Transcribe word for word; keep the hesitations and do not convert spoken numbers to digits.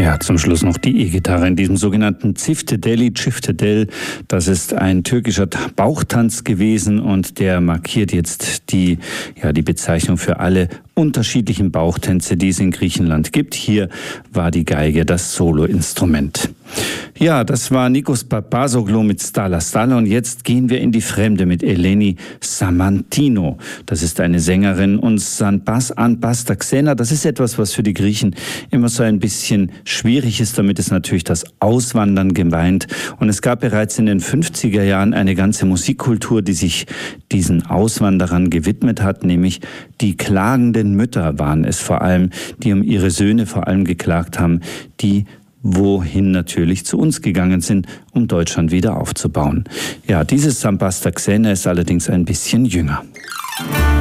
Ja, zum Schluss noch die E-Gitarre in diesem sogenannten Ziftedeli, Ciftedel. Das ist ein türkischer Bauchtanz gewesen und der markiert jetzt die, ja, die Bezeichnung für alle unterschiedlichen Bauchtänze, die es in Griechenland gibt. Hier war die Geige das Soloinstrument. Ja, das war Nikos Papazoglou mit Stala Stala und jetzt gehen wir in die Fremde mit Eleni Samantino. Das ist eine Sängerin und Sanbas Anbasta Xena. Das ist etwas, was für die Griechen immer so ein bisschen schwierig ist. Damit ist natürlich das Auswandern gemeint. Und es gab bereits in den fünfziger Jahren eine ganze Musikkultur, die sich diesen Auswanderern gewidmet hat, nämlich die klagenden Mütter waren es vor allem, die um ihre Söhne vor allem geklagt haben, die wohin natürlich zu uns gegangen sind, um Deutschland wieder aufzubauen. Ja, dieses Sanbas Xena ist allerdings ein bisschen jünger.